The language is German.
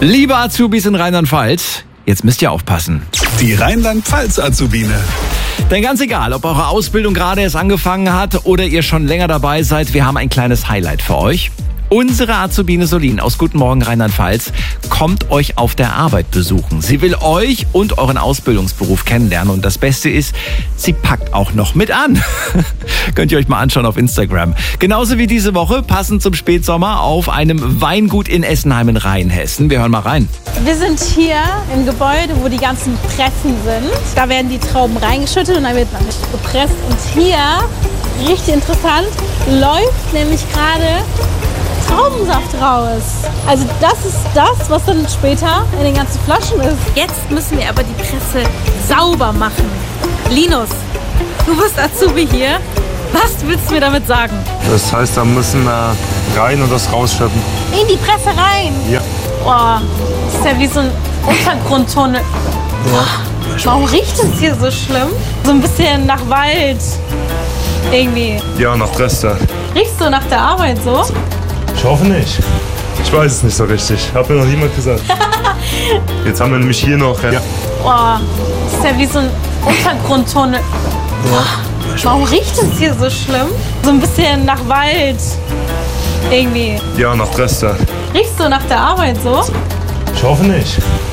Liebe Azubis in Rheinland-Pfalz, jetzt müsst ihr aufpassen. Die Rheinland-Pfalz-Azubine. Denn ganz egal, ob eure Ausbildung gerade erst angefangen hat oder ihr schon länger dabei seid, wir haben ein kleines Highlight für euch. Unsere Azubine Solin aus Guten Morgen Rheinland-Pfalz kommt euch auf der Arbeit besuchen. Sie will euch und euren Ausbildungsberuf kennenlernen und das Beste ist, sie packt auch noch mit an. Könnt ihr euch mal anschauen auf Instagram. Genauso wie diese Woche, passend zum Spätsommer, auf einem Weingut in Essenheim in Rheinhessen. Wir hören mal rein. Wir sind hier im Gebäude, wo die ganzen Pressen sind. Da werden die Trauben reingeschüttet und dann wird man gepresst. Und hier, richtig interessant, läuft nämlich gerade Traubensaft raus. Also das ist das, was dann später in den ganzen Flaschen ist. Jetzt müssen wir aber die Presse sauber machen. Linus, du bist Azubi hier. Was willst du mir damit sagen? Das heißt, da müssen wir rein und das rausschöpfen. In die Presse rein? Ja. Boah, das ist ja wie so ein Untergrundtunnel. Ja. Warum riecht es hier so schlimm? So ein bisschen nach Wald. Irgendwie. Ja, nach Reste. Riechst du nach der Arbeit so? Ich hoffe nicht. Ich weiß es nicht so richtig. Hat mir noch niemand gesagt. Jetzt haben wir nämlich hier noch... Ja. Boah, das ist ja wie so ein Untergrundtunnel. Ja. Warum riecht es hier so schlimm? So ein bisschen nach Wald. Irgendwie. Ja, nach Reste. Riechst du nach der Arbeit so? Ich hoffe nicht.